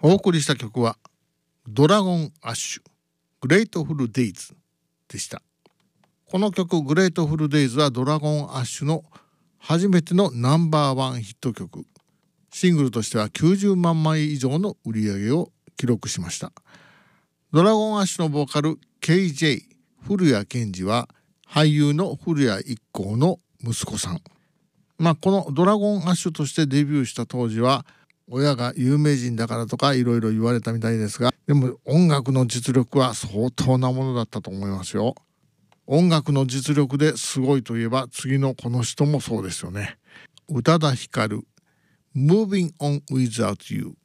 お送りした曲はドラゴンアッシュグレートフルデイズでした。この曲グレートフルデイズはドラゴンアッシュの初めてのナンバーワンヒット曲。シングルとしては90万枚以上の売り上げを記録しました。ドラゴンアッシュのボーカル KJ 古谷健二は俳優の古谷一行の息子さん。このドラゴンアッシュとしてデビューした当時は親が有名人だからとかいろいろ言われたみたいですが、でも音楽の実力は相当なものだったと思いますよ。音楽の実力ですごいといえば次のこの人もそうですよね。宇多田ヒカル Moving on Without You。